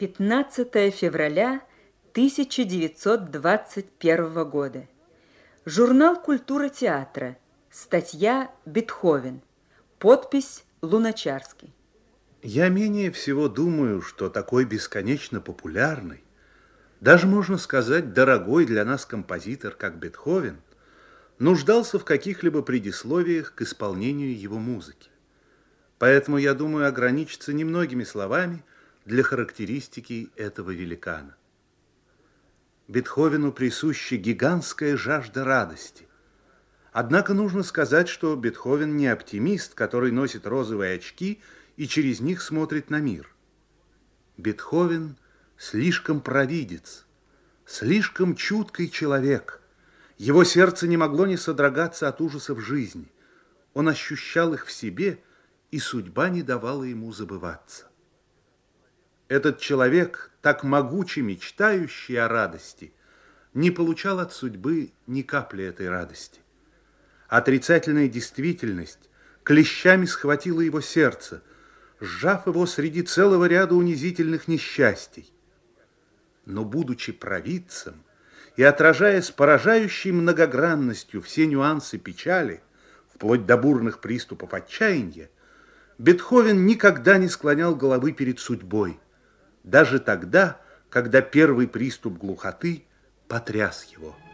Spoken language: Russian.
15 февраля 1921 года. Журнал «Культура театра». Статья «Бетховен». Подпись Луначарский. Я менее всего думаю, что такой бесконечно популярный, даже можно сказать, дорогой для нас композитор, как Бетховен, нуждался в каких-либо предисловиях к исполнению его музыки. Поэтому я думаю ограничиться немногими словами для характеристики этого великана. Бетховену присуща гигантская жажда радости. Однако нужно сказать, что Бетховен не оптимист, который носит розовые очки и через них смотрит на мир. Бетховен слишком провидец, слишком чуткий человек. Его сердце не могло не содрогаться от ужасов жизни. Он ощущал их в себе, и судьба не давала ему забываться. Этот человек, так могуче мечтающий о радости, не получал от судьбы ни капли этой радости. Отрицательная действительность клещами схватила его сердце, сжав его среди целого ряда унизительных несчастий. Но, будучи провидцем и отражая с поражающей многогранностью все нюансы печали, вплоть до бурных приступов отчаяния, Бетховен никогда не склонял головы перед судьбой, даже тогда, когда первый приступ глухоты потряс его.